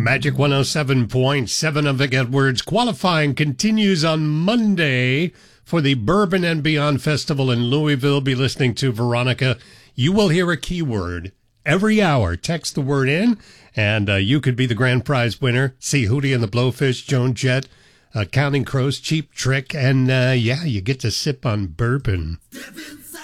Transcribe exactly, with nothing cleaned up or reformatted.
Magic one oh seven point seven of Vic Edwards. Qualifying continues on Monday for the Bourbon and Beyond Festival in Louisville. Be listening to Veronica. You will hear a keyword every hour. Text the word in, and uh, you could be the grand prize winner. See Hootie and the Blowfish, Joan Jett, uh, Counting Crows, Cheap Trick, and uh, yeah, you get to sip on bourbon.